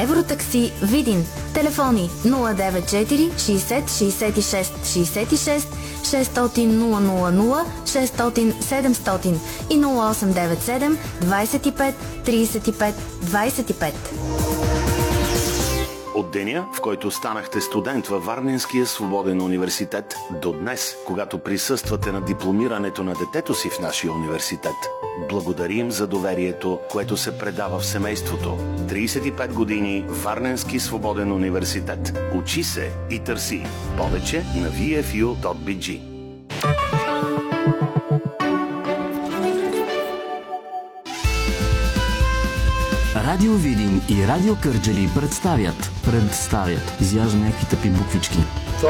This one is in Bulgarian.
Евротакси Видин. Телефони 094 60 66 66 600 000 600 700 и 0897 25 35 25. От деня, в който станахте студент във Варненския свободен университет, до днес, когато присъствате на дипломирането на детето си в нашия университет, благодарим за доверието, което се предава в семейството. 35 години Варненски свободен университет. Учи се и търси. Повече на vfu.bg. Радио Видин и Радио Кърджали представят. Изяждам някакви тъпи буквички.